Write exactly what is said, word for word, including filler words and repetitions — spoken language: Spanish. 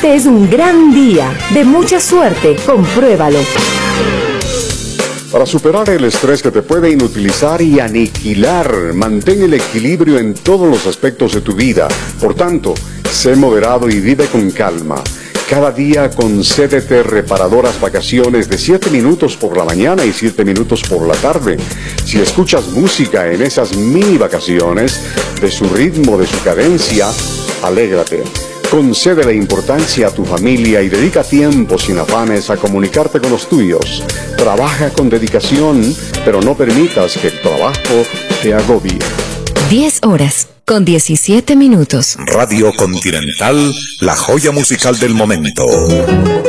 es un gran día, de mucha suerte, compruébalo. Para superar el estrés que te puede inutilizar y aniquilar, mantén el equilibrio en todos los aspectos de tu vida. Por tanto, sé moderado y vive con calma. Cada día concédete reparadoras vacaciones de siete minutos por la mañana y siete minutos por la tarde. Si escuchas música en esas mini vacaciones, de su ritmo, de su cadencia, alégrate. Concede la importancia a tu familia y dedica tiempo sin afanes a comunicarte con los tuyos. Trabaja con dedicación, pero no permitas que el trabajo te agobie. diez horas con diecisiete minutos. Radio Continental, la joya musical del momento.